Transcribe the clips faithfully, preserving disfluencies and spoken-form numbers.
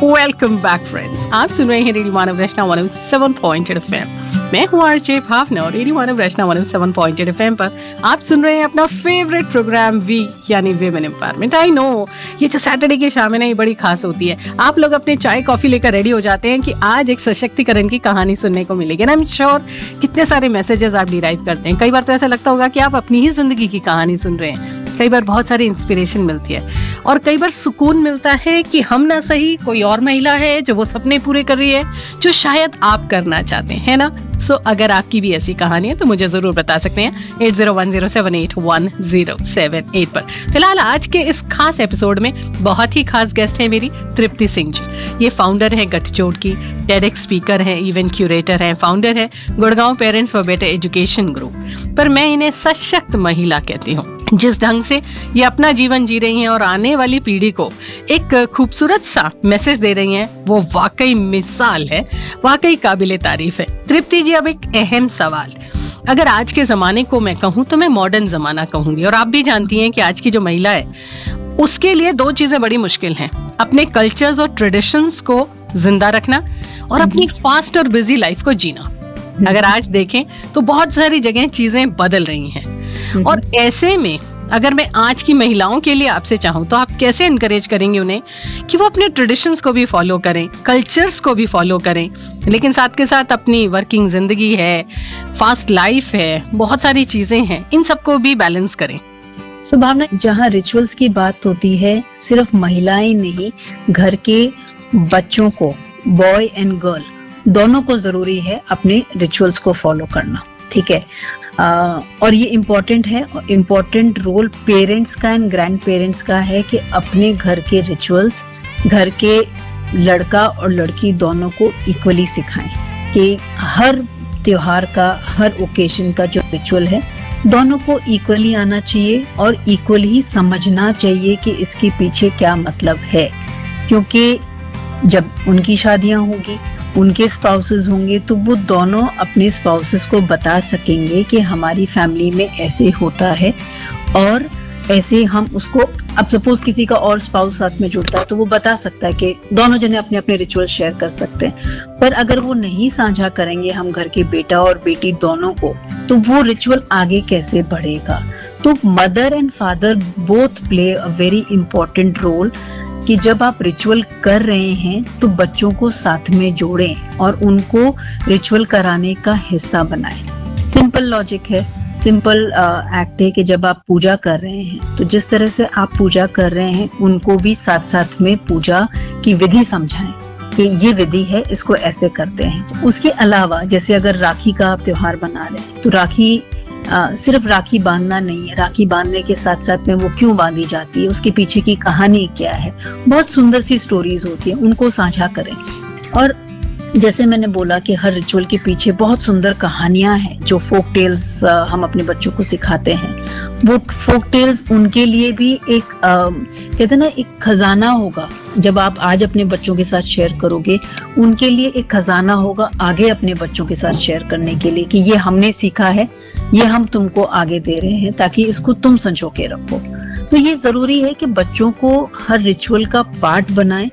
Welcome back friends, आप सुन रहे हैं रेडियो मानव रचना one O seven point eight F M. मैं हूँ आरजे भावना और रेडियो मानव रचना one O seven point eight F M पर आप सुन रहे हैं अपना फेवरेट प्रोग्राम वी यानी विमेन एम्पावरमेंट। आई नो ये जो सैटरडे की शाम है ना, ये बड़ी खास होती है। आप लोग अपने चाय कॉफी लेकर रेडी हो जाते हैं कि आज एक सशक्तिकरण की कहानी सुनने को मिलेगी। आई एम श्योर कितने सारे मैसेजेस आप डिराइव करते हैं। कई बार तो ऐसा लगता होगा कि आप अपनी ही जिंदगी की कहानी सुन रहे हैं। कई बार बहुत सारी इंस्पिरेशन मिलती है और कई बार सुकून मिलता है कि हम ना सही कोई और महिला है जो वो सपने पूरे कर रही है जो शायद आप करना चाहते हैं, है ना। सो so, अगर आपकी भी ऐसी कहानी है तो मुझे जरूर बता सकते हैं eight zero one zero seven eight one zero seven eight पर। फिलहाल आज के इस खास एपिसोड में बहुत ही खास गेस्ट है मेरी तृप्ति सिंह जी। ये फाउंडर है गठजोड़ की, टेडेक्स स्पीकर है, इवेंट क्यूरेटर है, फाउंडर है Gurgaon parents for better education group. पर मैं इन्हें सशक्त महिला कहती हूँ। जिस ढंग से ये अपना जीवन जी रही हैं और आने वाली पीढ़ी को एक खूबसूरत सा मैसेज दे रही हैं, वो वाकई मिसाल है, वाकई काबिले तारीफ है। तृप्ति जी, अब एक अहम सवाल, अगर आज के जमाने को मैं कहूँ तो मैं मॉडर्न जमाना कहूंगी, और आप भी जानती हैं कि आज की जो महिला है उसके लिए दो चीजें बड़ी मुश्किल हैं, अपने कल्चर्स और ट्रेडिशंस को जिंदा रखना और अपनी फास्ट और बिजी लाइफ को जीना। अगर आज देखें तो बहुत सारी जगह चीजें बदल रही हैं, और ऐसे में अगर मैं आज की महिलाओं के लिए आपसे चाहूँ तो आप कैसे इनकरेज करेंगे उन्हें कि वो अपने ट्रेडिशंस को भी फॉलो करें, कल्चर्स को भी फॉलो करें, लेकिन साथ के साथ अपनी वर्किंग जिंदगी है, फास्ट लाइफ है, बहुत सारी चीजें हैं, इन सबको भी बैलेंस करें। सो भावना, जहाँ रिचुअल्स की बात होती है, सिर्फ महिलाएं नहीं, घर के बच्चों को, बॉय एंड गर्ल दोनों को जरूरी है अपने रिचुअल्स को फॉलो करना, ठीक है। Uh, और ये इम्पोर्टेंट है, इम्पोर्टेंट रोल पेरेंट्स का एंड ग्रैंड पेरेंट्स का है कि अपने घर के रिचुअल्स घर के लड़का और लड़की दोनों को इक्वली सिखाएं कि हर त्योहार का, हर ओकेजन का जो रिचुअल है दोनों को इक्वली आना चाहिए और इक्वली ही समझना चाहिए कि इसके पीछे क्या मतलब है। क्योंकि जब उनकी शादियां होगी, उनके स्पाउसेस होंगे, तो वो दोनों अपने स्पाउसेस को बता सकेंगे कि हमारी फैमिली में ऐसे होता है और ऐसे हम उसको, अब सपोज किसी का और स्पाउस साथ में जुड़ता है तो वो बता सकता है कि दोनों जने अपने अपने रिचुअल शेयर कर सकते हैं। पर अगर वो नहीं साझा करेंगे हम घर के बेटा और बेटी दोनों को, तो वो रिचुअल आगे कैसे बढ़ेगा। तो mother and father both play a very important role कि जब आप रिचुअल कर रहे हैं तो बच्चों को साथ में जोड़ें और उनको रिचुअल कराने का हिस्सा बनाएं। सिंपल लॉजिक है, सिंपल एक्ट है कि जब आप पूजा कर रहे हैं तो जिस तरह से आप पूजा कर रहे हैं उनको भी साथ साथ में पूजा की विधि समझाएं कि ये विधि है, इसको ऐसे करते हैं। उसके अलावा जैसे अगर राखी का आप त्योहार बना रहे हैं तो राखी आ, सिर्फ राखी बांधना नहीं है, राखी बांधने के साथ साथ में वो क्यों बांधी जाती है, उसके पीछे की कहानी क्या है, बहुत सुंदर सी स्टोरीज होती है, उनको साझा करें। और जैसे मैंने बोला कि हर रिचुअल के पीछे बहुत सुंदर कहानियां हैं जो फोक टेल्स हम अपने बच्चों को सिखाते हैं। वो फोक टेल्स उनके लिए भी एक आ, कहते ना एक खजाना होगा। जब आप आज अपने बच्चों के साथ शेयर करोगे, उनके लिए एक खजाना होगा आगे अपने बच्चों के साथ शेयर करने के लिए कि ये हमने सीखा है, ये हम तुमको आगे दे रहे हैं ताकि इसको तुम संजो के रखो। तो ये जरूरी है कि बच्चों को हर रिचुअल का पार्ट बनाएं,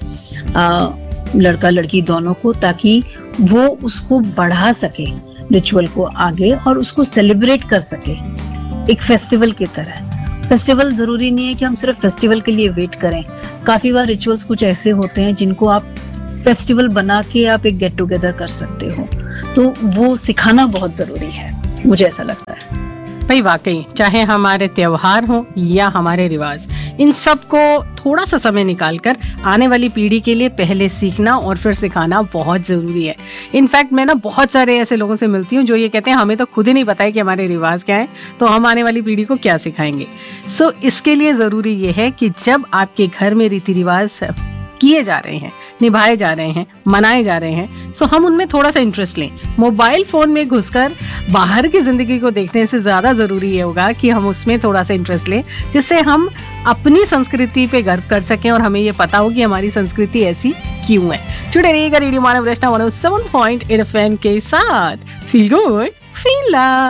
आ, लड़का लड़की दोनों को, ताकि वो उसको बढ़ा सके रिचुअल को आगे और उसको सेलिब्रेट कर सके एक फेस्टिवल की तरह। फेस्टिवल जरूरी नहीं है कि हम सिर्फ फेस्टिवल के लिए वेट करें। काफी बार रिचुअल्स कुछ ऐसे होते हैं जिनको आप फेस्टिवल बना के आप एक गेट टुगेदर कर सकते हो, तो वो सिखाना बहुत जरूरी है, मुझे ऐसा लगता है। भाई वाकई, चाहे हमारे त्योहार हो या हमारे रिवाज, इन सब को थोड़ा सा समय निकालकर आने वाली पीढ़ी के लिए पहले सीखना और फिर सिखाना बहुत जरूरी है। इनफैक्ट मैं ना बहुत सारे ऐसे लोगों से मिलती हूँ जो ये कहते हैं हमें तो खुद ही नहीं पता है कि हमारे रिवाज क्या है, तो हम आने वाली पीढ़ी को क्या सिखाएंगे। सो इसके लिए जरूरी ये है कि जब आपके घर में रीति रिवाज किए जा रहे हैं, निभाए जा रहे हैं, मनाए जा रहे हैं, सो हम उनमें थोड़ा सा इंटरेस्ट लें। मोबाइल फोन में घुसकर बाहर की जिंदगी को देखने से ज्यादा जरूरी ये होगा कि हम उसमें थोड़ा सा इंटरेस्ट लें, जिससे हम अपनी संस्कृति पे गर्व कर सकें और हमें ये पता हो कि हमारी संस्कृति ऐसी क्यों है। जुड़े रहिएगा रेडियो मानव रचना one O seven point eight F M के साथ। Feel good, feel love.